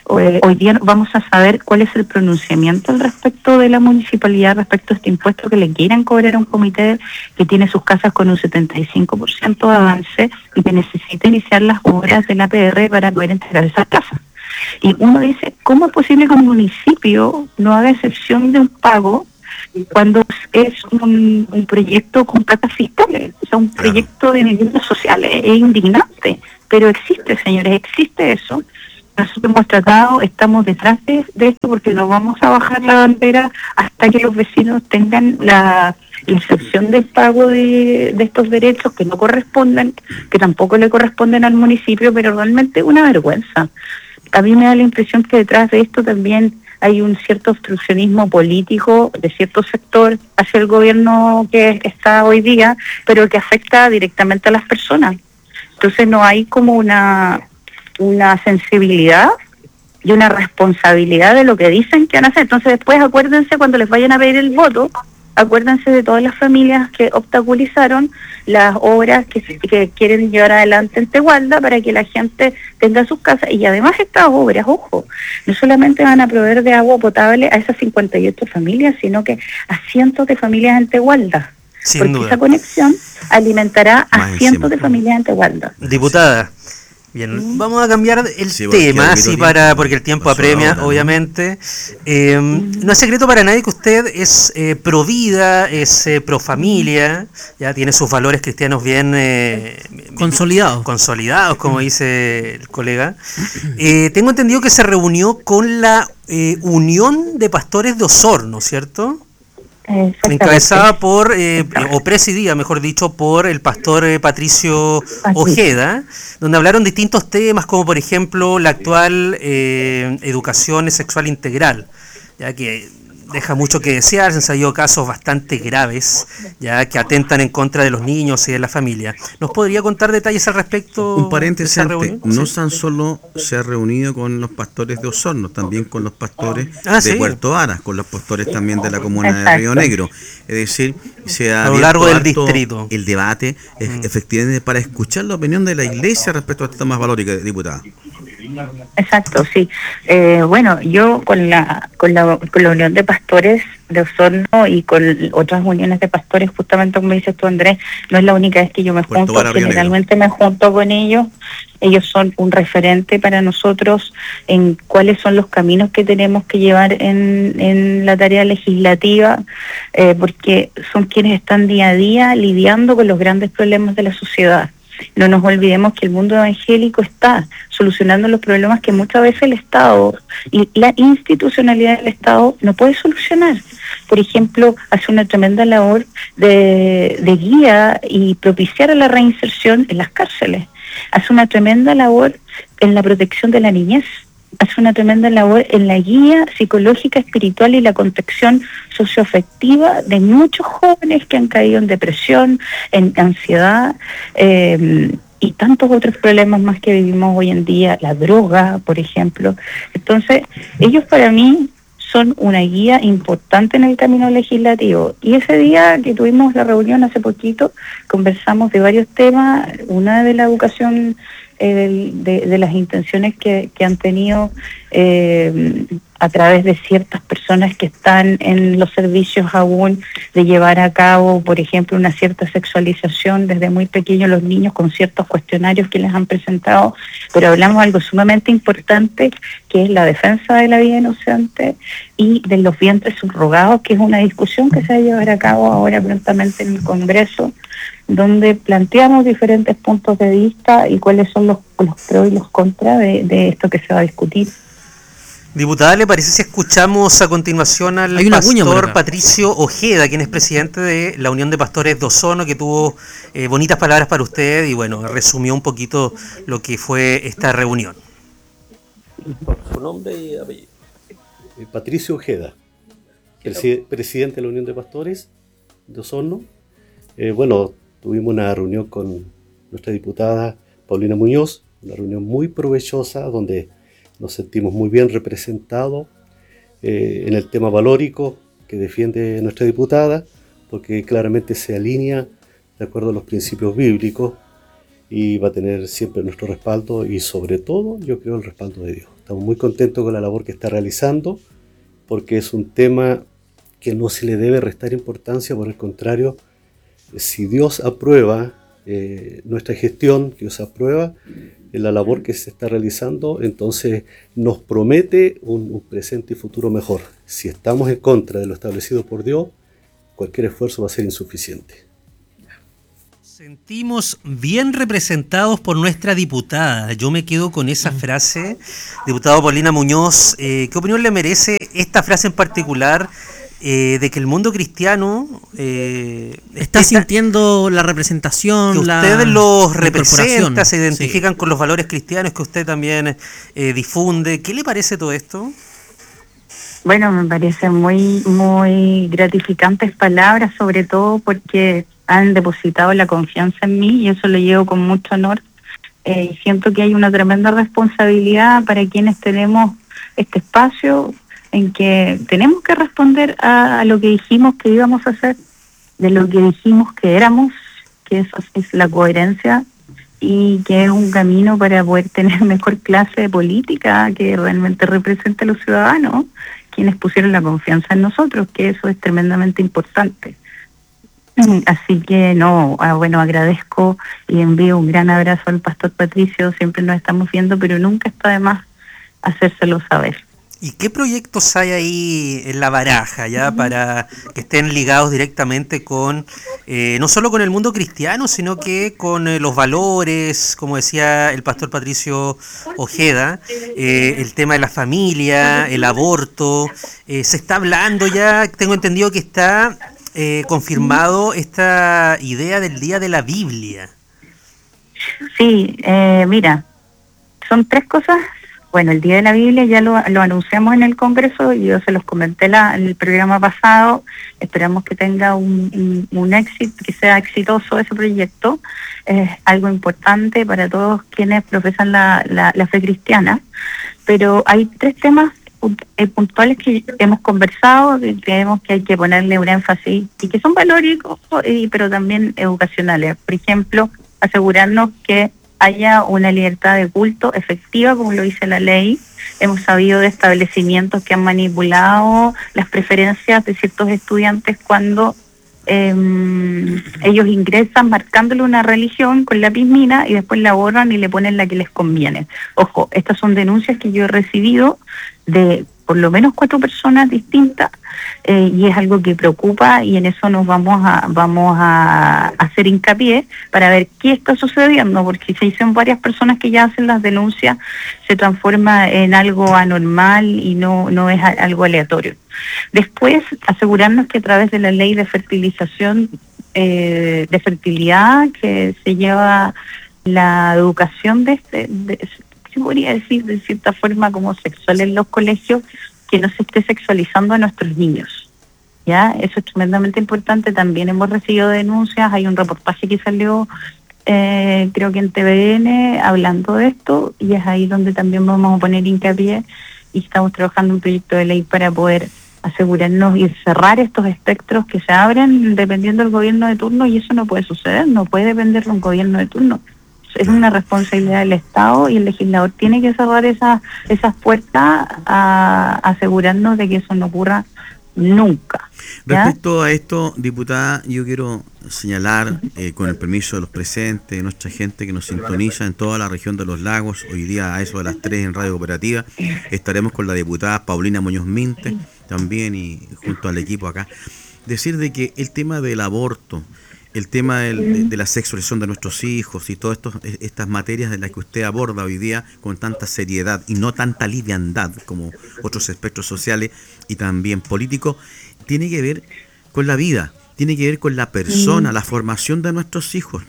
Hoy día vamos a saber cuál es el pronunciamiento al respecto de la municipalidad respecto a este impuesto que le quieran cobrar a un comité que tiene sus casas con un 75% de avance y que necesita iniciar las obras de la PR para poder entregar esas casas. Y uno dice, ¿cómo es posible que un municipio no haga excepción de un pago cuando es un proyecto con plata fiscal? O sea, un proyecto de viviendas sociales. Es indignante, pero existe, señores, existe eso. Nosotros hemos tratado, estamos detrás de esto porque no vamos a bajar la bandera hasta que los vecinos tengan la excepción del pago de estos derechos que no corresponden, que tampoco le corresponden al municipio, pero realmente una vergüenza. A mí me da la impresión que detrás de esto también hay un cierto obstruccionismo político de cierto sector hacia el gobierno que está hoy día, pero que afecta directamente a las personas. Entonces no hay como una sensibilidad y una responsabilidad de lo que dicen que van a hacer. Entonces después acuérdense cuando les vayan a pedir el voto, acuérdense de todas las familias que obstaculizaron las obras que quieren llevar adelante en Tegualda para que la gente tenga sus casas. Y además estas obras, ojo, no solamente van a proveer de agua potable a esas 58 familias, sino que a cientos de familias en Tegualda. Sin porque duda. esa conexión alimentará a cientos de familias en Tegualda. Diputada, bien, vamos a cambiar el tema, porque el tiempo apremia, obviamente. No es secreto para nadie que usted es pro vida, es pro familia, ya tiene sus valores cristianos bien consolidados, como dice el colega. Tengo entendido que se reunió con la Unión de Pastores de Osorno, ¿cierto? Encabezada por, o presidida, mejor dicho, por el pastor Patricio Ojeda, donde hablaron distintos temas, como por ejemplo la actual educación sexual integral, ya que deja mucho que desear. Se han salido casos bastante graves, ya que atentan en contra de los niños y de la familia. ¿Nos podría contar detalles al respecto? Un paréntesis antes, no tan solo se ha reunido con los pastores de Osorno, también con los pastores de Puerto Varas, con los pastores también de la comuna de Río Negro. Es decir, se ha a lo largo del distrito el debate, efectivamente, para escuchar la opinión de la Iglesia respecto a estos temas valóricos, diputada. Exacto, sí. Bueno, yo con la Unión de Pastores de Osorno y con otras uniones de pastores, justamente como dices tú, Andrés, no es la única vez que yo me junto, generalmente me junto con ellos. Ellos son un referente para nosotros en cuáles son los caminos que tenemos que llevar en la tarea legislativa, porque son quienes están día a día lidiando con los grandes problemas de la sociedad. No nos olvidemos que el mundo evangélico está solucionando los problemas que muchas veces el Estado y la institucionalidad del Estado no puede solucionar. Por ejemplo, hace una tremenda labor de guía y propiciar la reinserción en las cárceles. Hace una tremenda labor en la protección de la niñez. Hace una tremenda labor en la guía psicológica, espiritual y la contención socioafectiva de muchos jóvenes que han caído en depresión, en ansiedad y tantos otros problemas más que vivimos hoy en día, la droga, por ejemplo. Entonces, ellos para mí son una guía importante en el camino legislativo. Y ese día que tuvimos la reunión hace poquito, conversamos de varios temas, una de la educación, de las intenciones que han tenido a través de ciertas personas que están en los servicios aún, de llevar a cabo, por ejemplo, una cierta sexualización desde muy pequeños los niños con ciertos cuestionarios que les han presentado, pero hablamos de algo sumamente importante, que es la defensa de la vida inocente y de los vientres subrogados, que es una discusión que se va a llevar a cabo ahora prontamente en el Congreso, donde planteamos diferentes puntos de vista y cuáles son los pros y los contras de esto que se va a discutir. Diputada, ¿le parece si escuchamos a continuación al pastor Patricio Ojeda, quien es presidente de la Unión de Pastores de Osorno, que tuvo bonitas palabras para usted y bueno, resumió un poquito lo que fue esta reunión? Su nombre y apellido. Patricio Ojeda, presidente de la Unión de Pastores de Osorno. Bueno, tuvimos una reunión con nuestra diputada Paulina Muñoz, una reunión muy provechosa donde nos sentimos muy bien representados en el tema valórico que defiende nuestra diputada, porque claramente se alinea de acuerdo a los principios bíblicos y va a tener siempre nuestro respaldo y sobre todo, yo creo, el respaldo de Dios. Estamos muy contentos con la labor que está realizando, porque es un tema que no se le debe restar importancia, por el contrario, si Dios aprueba nuestra gestión, Dios aprueba la labor que se está realizando, entonces nos promete un presente y futuro mejor. Si estamos en contra de lo establecido por Dios, cualquier esfuerzo va a ser insuficiente. Sentimos bien representados por nuestra diputada. Yo me quedo con esa frase. Diputado Paulina Muñoz, ¿qué opinión le merece esta frase en particular de que el mundo cristiano está sintiendo la representación, que ustedes los representa, se identifican con los valores cristianos que usted también difunde? ¿Qué le parece todo esto? Bueno, me parece muy, muy gratificantes palabras, sobre todo porque han depositado la confianza en mí y eso lo llevo con mucho honor. Siento que hay una tremenda responsabilidad para quienes tenemos este espacio en que tenemos que responder a lo que dijimos que íbamos a hacer, de lo que dijimos que éramos, que eso es la coherencia y que es un camino para poder tener mejor clase de política que realmente represente a los ciudadanos, quienes pusieron la confianza en nosotros, que eso es tremendamente importante. Así que bueno, agradezco y envío un gran abrazo al pastor Patricio, siempre nos estamos viendo, pero nunca está de más hacérselo saber. ¿Y qué proyectos hay ahí en la baraja ya para que estén ligados directamente con, no solo con el mundo cristiano, sino que con los valores, como decía el pastor Patricio Ojeda, el tema de la familia, el aborto? Se está hablando ya, tengo entendido que está confirmado esta idea del Día de la Biblia. Sí, mira, son 3 cosas. Bueno, el Día de la Biblia ya lo anunciamos en el Congreso y yo se los comenté en el programa pasado. Esperamos que tenga un éxito, que sea exitoso ese proyecto. Es algo importante para todos quienes profesan la fe cristiana. Pero hay 3 temas puntuales que hemos conversado, que creemos que hay que ponerle un énfasis y que son valóricos, pero también educacionales. Por ejemplo, asegurarnos que haya una libertad de culto efectiva, como lo dice la ley. Hemos sabido de establecimientos que han manipulado las preferencias de ciertos estudiantes cuando ellos ingresan marcándole una religión con la pismina y después la borran y le ponen la que les conviene. Ojo, estas son denuncias que yo he recibido de por lo menos 4 personas distintas, y es algo que preocupa y en eso nos vamos a hacer hincapié para ver qué está sucediendo, porque si son varias personas que ya hacen las denuncias, se transforma en algo anormal y no es algo aleatorio. Después, asegurarnos que a través de la ley de fertilización, de fertilidad, que se lleva la educación se podría decir de cierta forma como sexual en los colegios, que no se esté sexualizando a nuestros niños. ¿Ya? Eso es tremendamente importante. También hemos recibido denuncias, hay un reportaje que salió creo que en TVN hablando de esto, y es ahí donde también vamos a poner hincapié y estamos trabajando un proyecto de ley para poder asegurarnos y cerrar estos espectros que se abren dependiendo del gobierno de turno, y eso no puede suceder, no puede depender de un gobierno de turno. Es una responsabilidad del Estado y el legislador tiene que cerrar esas puertas, asegurarnos de que eso no ocurra nunca. ¿Ya? Respecto a esto, diputada, yo quiero señalar, con el permiso de los presentes, de nuestra gente que nos sintoniza en toda la región de los lagos, hoy día a eso de las 3 en Radio Cooperativa, estaremos con la diputada Paulina Muñoz Minte también y junto al equipo acá, decir de que el tema del aborto, el tema de la sexualización de nuestros hijos y todas estas materias de las que usted aborda hoy día con tanta seriedad y no tanta liviandad como otros espectros sociales y también políticos, tiene que ver con la vida, tiene que ver con la persona, la formación de nuestros hijos.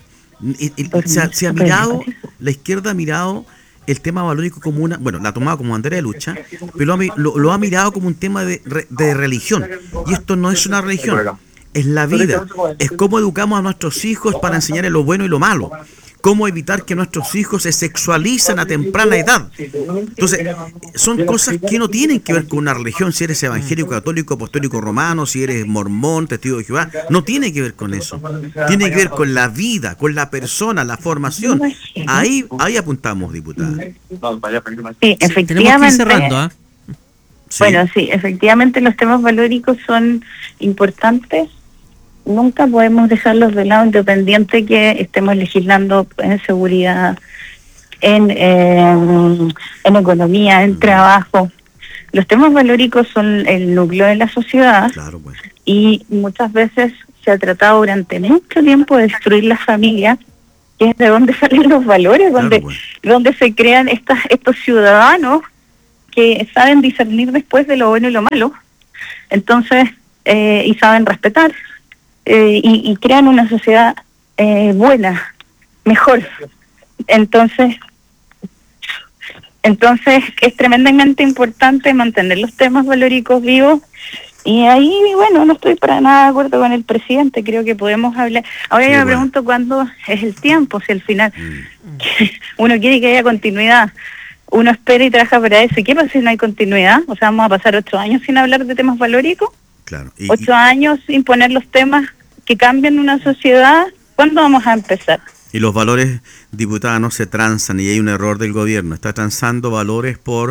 Se ha mirado, la izquierda ha mirado el tema valórico como la ha tomado como bandera de lucha, pero lo ha mirado como un tema de religión, y esto no es una religión. Es la vida, es cómo educamos a nuestros hijos para enseñarles lo bueno y lo malo, cómo evitar que nuestros hijos se sexualicen a temprana edad. Entonces, son cosas que no tienen que ver con una religión, si eres evangélico, católico, apostólico romano, si eres mormón, testigo de Jehová, no tiene que ver con eso. Tiene que ver con la vida, con la persona, la formación. Ahí apuntamos, diputada. Sí, efectivamente. Tenemos que ir cerrando, ¿eh? Sí. Bueno, sí, efectivamente los temas valóricos son importantes. Nunca podemos dejarlos de lado, independiente que estemos legislando en seguridad, en economía, en trabajo. Los temas valóricos son el núcleo de la sociedad. Claro, pues. Y muchas veces se ha tratado durante mucho tiempo de destruir la familia, que es de donde salen los valores, Claro, pues. donde se crean estos ciudadanos que saben discernir después de lo bueno y lo malo, entonces, y saben respetar, y crean una sociedad buena, mejor. Entonces es tremendamente importante mantener los temas valóricos vivos. Y ahí, bueno, no estoy para nada de acuerdo con el presidente, creo que podemos hablar. Ahora Sí, yo me bueno. pregunto cuándo es el tiempo, si al final uno quiere que haya continuidad, uno espera y trabaja para eso. ¿Y qué pasa si no hay continuidad? O sea, vamos a pasar 8 años sin hablar de temas valóricos, Claro. 8 años sin poner los temas que cambian una sociedad. ¿Cuándo vamos a empezar? Y los valores, diputada, no se transan, y hay un error del gobierno. Está transando valores por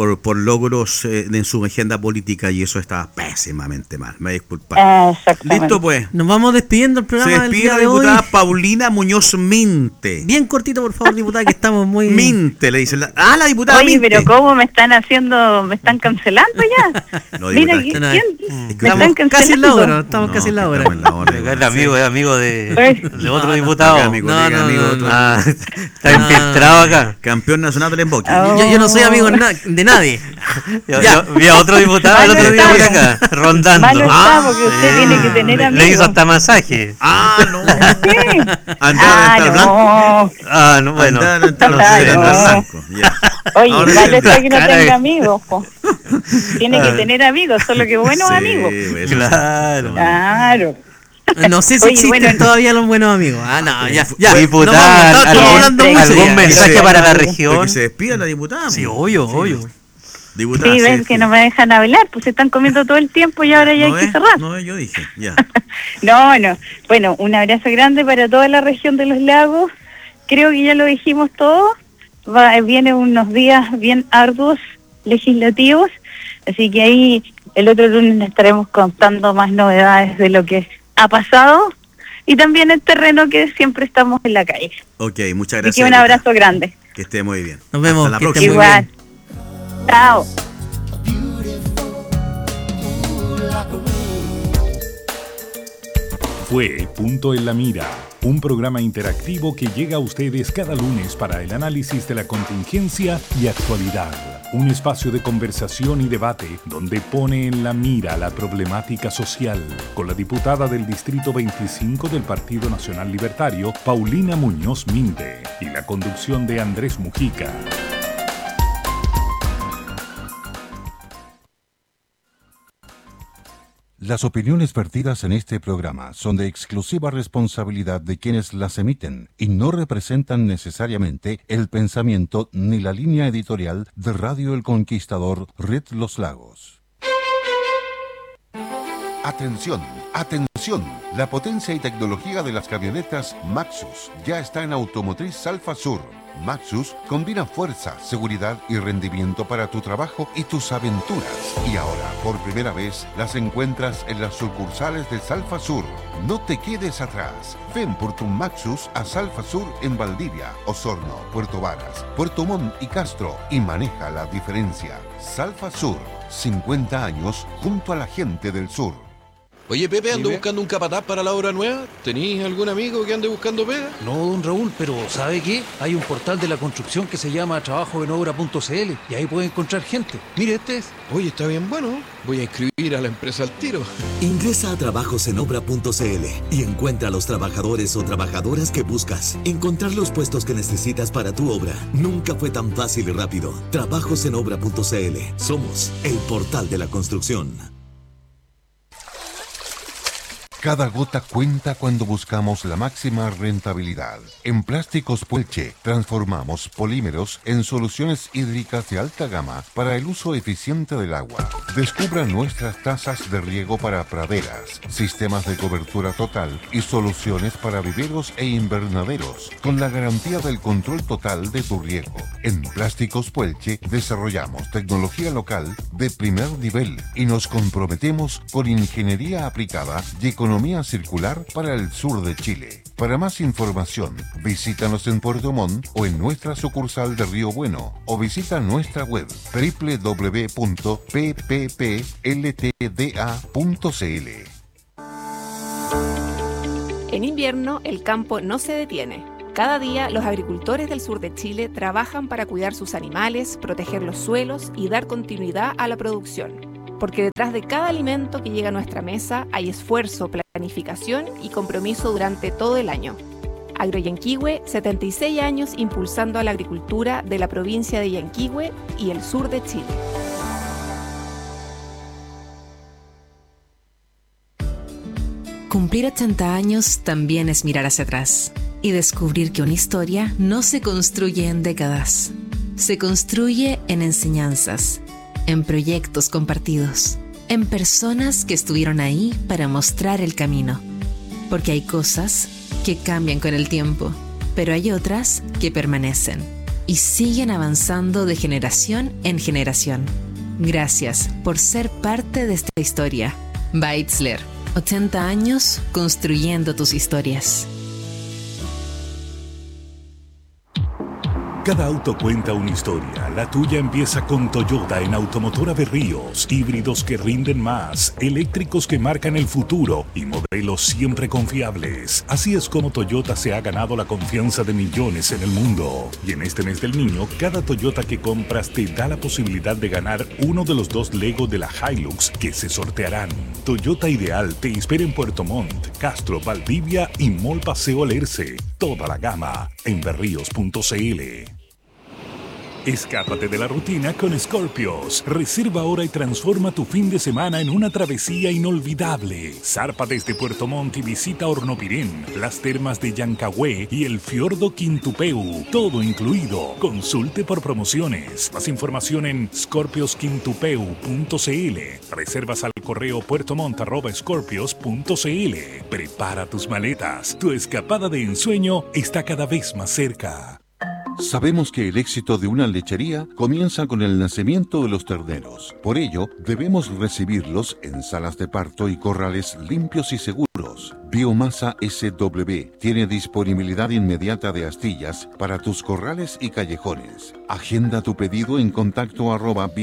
logros en su agenda política, y eso está pésimamente mal. Me disculpa. Exactamente. Listo, pues. Nos vamos despidiendo el Se programa del despide día la de hoy. diputada Paulina Muñoz Minte. Bien cortito, por favor, diputada, que estamos muy... Minte, le dicen. La diputada Oye, Minte. pero ¿cómo me están cancelando ya? No, Mira, diputada, ¿quién? es que Me estamos están Casi en la hora, cancelando. estamos No, casi en la que hora. estamos en la hora, Acá igual. es amigo de otro Acá, diputado. mi colega, No, amigo, no, otro- Ah, está infiltrado acá. campeón nacional del emboque. Oh. Yo no soy amigo de nadie. Yo vi a otro diputado el otro día por acá, rondando. Malo está, porque usted tiene que tener Le amigos. hizo hasta masaje. No. Sí. Andaba en el blanco. No. Ah, no, bueno. Andaba en el No sé, no. blanco. Ya. Oye, Ahora malo ya está que no cara tenga de- amigos, po. Tiene que tener amigos, solo que buenos Sí, amigos. pues, eso Claro. Claro. No sé si Oye, existen bueno. todavía los buenos amigos. Ah, no, ya. Diputada, Nos vamos, estamos hablando mucho ¿algún ya. mensaje Sí. para la Pero región? que se despida la diputada. Sí, pues. obvio. Diputada, Sí, se ven despide. que no me dejan hablar, pues se están comiendo todo el tiempo y ahora ya hay que es? cerrar. No, yo dije, ya. No. Bueno, un abrazo grande para toda la región de los lagos. Creo que ya lo dijimos todo. Vienen unos días bien arduos legislativos, así que ahí el otro lunes les estaremos contando más novedades de lo que ha pasado y también el terreno que siempre estamos en la calle. Ok, muchas Así gracias. que un diputada. abrazo grande. Que esté muy bien. Nos vemos, Hasta la que esté próxima. muy Igual. bien. Chao. Fue Punto en la Mira, un programa interactivo que llega a ustedes cada lunes para el análisis de la contingencia y actualidad. Un espacio de conversación y debate donde pone en la mira la problemática social, con la diputada del Distrito 25 del Partido Nacional Libertario, Paulina Muñoz Minte, y la conducción de Andrés Mujica. Las opiniones vertidas en este programa son de exclusiva responsabilidad de quienes las emiten y no representan necesariamente el pensamiento ni la línea editorial de Radio El Conquistador, Red Los Lagos. Atención, atención. La potencia y tecnología de las camionetas Maxus ya está en Automotriz Alfa Sur. Maxus combina fuerza, seguridad y rendimiento para tu trabajo y tus aventuras. Y ahora, por primera vez, las encuentras en las sucursales de Salfa Sur. No te quedes atrás. Ven por tu Maxus a Salfa Sur en Valdivia, Osorno, Puerto Varas, Puerto Montt y Castro y maneja la diferencia. Salfa Sur, 50 años junto a la gente del sur. Oye, Pepe, ando buscando un capataz para la obra nueva. ¿Tenís algún amigo que ande buscando pega? No, don Raúl, pero ¿sabe qué? Hay un portal de la construcción que se llama trabajoenobra.cl y ahí puede encontrar gente. Mire, este es. Oye, está bien bueno. Voy a inscribir a la empresa al tiro. Ingresa a trabajosenobra.cl y encuentra a los trabajadores o trabajadoras que buscas. Encontrar los puestos que necesitas para tu obra nunca fue tan fácil y rápido. Trabajosenobra.cl. Somos el portal de la construcción. Cada gota cuenta cuando buscamos la máxima rentabilidad. En Plásticos Puelche transformamos polímeros en soluciones hídricas de alta gama para el uso eficiente del agua. Descubra nuestras tazas de riego para praderas, sistemas de cobertura total y soluciones para viveros e invernaderos, con la garantía del control total de tu riego. En Plásticos Puelche desarrollamos tecnología local de primer nivel y nos comprometemos con ingeniería aplicada y economía circular para el sur de Chile. Para más información, visítanos en Puerto Montt o en nuestra sucursal de Río Bueno o visita nuestra web www.pppltda.cl. En invierno, el campo no se detiene. Cada día, los agricultores del sur de Chile trabajan para cuidar sus animales, proteger los suelos y dar continuidad a la producción. Porque detrás de cada alimento que llega a nuestra mesa hay esfuerzo, planificación y compromiso durante todo el año. Agroyanquihue, 76 años impulsando a la agricultura de la provincia de Yanquihue y el sur de Chile. Cumplir 80 años también es mirar hacia atrás y descubrir que una historia no se construye en décadas, se construye en enseñanzas, en proyectos compartidos, en personas que estuvieron ahí para mostrar el camino. Porque hay cosas que cambian con el tiempo, pero hay otras que permanecen y siguen avanzando de generación en generación. Gracias por ser parte de esta historia. Beitzler, 80 años construyendo tus historias. Cada auto cuenta una historia. La tuya empieza con Toyota en Automotora Berríos. Híbridos que rinden más, eléctricos que marcan el futuro y modelos siempre confiables. Así es como Toyota se ha ganado la confianza de millones en el mundo. Y en este mes del niño, cada Toyota que compras te da la posibilidad de ganar uno de los 2 Lego de la Hilux que se sortearán. Toyota Ideal te espera en Puerto Montt, Castro, Valdivia y Mall Paseo Alerce. Toda la gama en berríos.cl. Escápate de la rutina con Scorpios. Reserva ahora y transforma tu fin de semana en una travesía inolvidable. Zarpa desde Puerto Montt y visita Hornopirén, las termas de Yancahue y el fiordo Quintupeu. Todo incluido. Consulte por promociones. Más información en scorpiosquintupeu.cl. Reservas al correo puertomont@scorpios.cl. Prepara tus maletas. Tu escapada de ensueño está cada vez más cerca. Sabemos que el éxito de una lechería comienza con el nacimiento de los terneros. Por ello, debemos recibirlos en salas de parto y corrales limpios y seguros. Biomasa SW tiene disponibilidad inmediata de astillas para tus corrales y callejones. Agenda tu pedido en contacto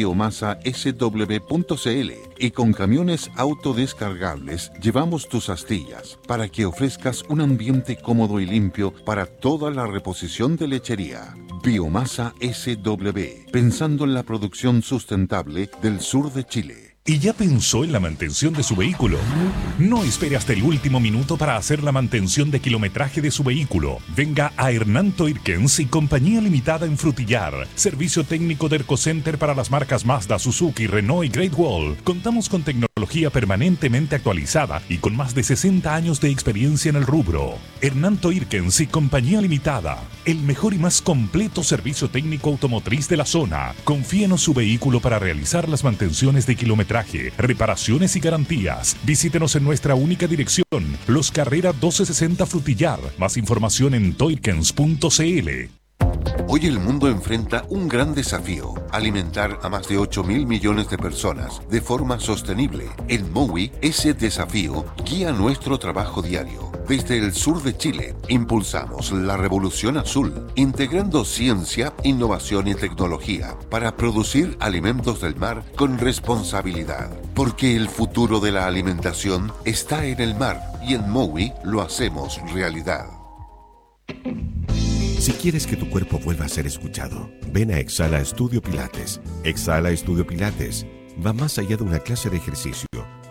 @biomasasw.cl y con camiones autodescargables llevamos tus astillas para que ofrezcas un ambiente cómodo y limpio para toda la reposición de lechería. Biomasa SW, pensando en la producción sustentable del sur de Chile. ¿Y ya pensó en la mantención de su vehículo? No espere hasta el último minuto para hacer la mantención de kilometraje de su vehículo. Venga a Hernán Toirkens y Compañía Limitada en Frutillar. Servicio técnico de Ercocenter para las marcas Mazda, Suzuki, Renault y Great Wall. Contamos con tecnología permanentemente actualizada y con más de 60 años de experiencia en el rubro. Hernán Toirkens y Compañía Limitada. El mejor y más completo servicio técnico automotriz de la zona. Confíenos su vehículo para realizar las mantenciones de kilometraje, reparaciones y garantías. Visítenos en nuestra única dirección, Los Carrera 1260 Frutillar. Más información en toirkens.cl. Hoy el mundo enfrenta un gran desafío: alimentar a más de 8.000 millones de personas de forma sostenible. En MOWI, ese desafío guía nuestro trabajo diario. Desde el sur de Chile, impulsamos la revolución azul, integrando ciencia, innovación y tecnología para producir alimentos del mar con responsabilidad. Porque el futuro de la alimentación está en el mar y en MOWI lo hacemos realidad. Si quieres que tu cuerpo vuelva a ser escuchado, ven a Exhala Estudio Pilates. Exhala Estudio Pilates va más allá de una clase de ejercicio.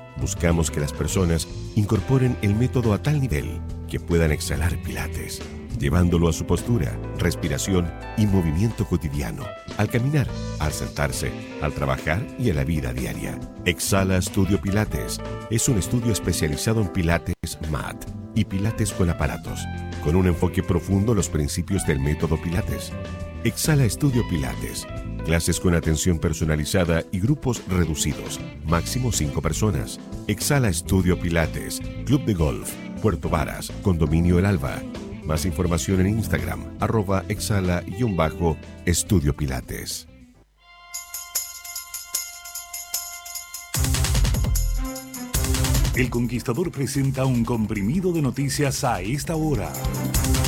Buscamos que las personas incorporen el método a tal nivel que puedan exhalar pilates. llevándolo a su postura, respiración y movimiento cotidiano, al caminar, al sentarse, al trabajar y en la vida diaria. Exhala Studio Pilates es un estudio especializado en Pilates Mat y Pilates con aparatos, con un enfoque profundo en los principios del método Pilates. Exhala Studio Pilates, clases con atención personalizada y grupos reducidos, máximo 5 personas. Exhala Studio Pilates, Club de Golf, Puerto Varas, Condominio El Alba. Más información en Instagram, @exhala_Estudio Pilates. El Conquistador presenta un comprimido de noticias a esta hora.